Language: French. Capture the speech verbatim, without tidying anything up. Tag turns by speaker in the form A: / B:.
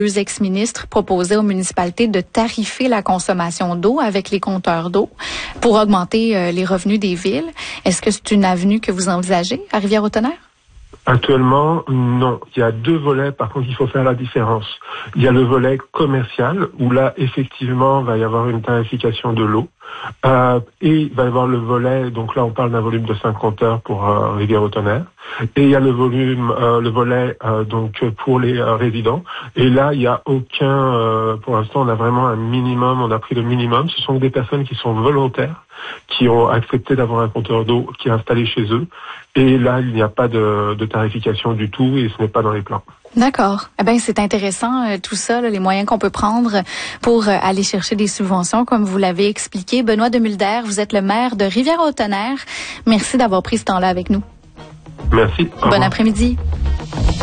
A: deux ex-ministres proposaient aux municipalités de tarifer la consommation d'eau avec les compteurs d'eau pour augmenter euh, les revenus des villes. Est-ce que c'est une avenue que vous envisagez à Rivière-au-Tonnerre?
B: Actuellement, non. Il y a deux volets, par contre, il faut faire la différence. Il y a le volet commercial, où là, effectivement, il va y avoir une tarification de l'eau. Euh, et il va y avoir le volet, donc là, on parle d'un volume de cinquante heures pour euh, Rivière-au-Tonnerre. Et il y a le volume, euh, le volet euh, donc pour les euh, résidents. Et là, il n'y a aucun, euh, pour l'instant, on a vraiment un minimum, on a pris le minimum. Ce sont des personnes qui sont volontaires, qui ont accepté d'avoir un compteur d'eau qui est installé chez eux. Et là, il n'y a pas de, de tarification du tout et ce n'est pas dans les plans.
A: D'accord. Eh bien, c'est intéressant euh, tout ça, là, les moyens qu'on peut prendre pour euh, aller chercher des subventions, comme vous l'avez expliqué. Benoît Demulder, vous êtes le maire de Rivière-au-Tonnerre. Merci d'avoir pris ce temps-là avec nous.
B: Merci.
A: Bon après-midi.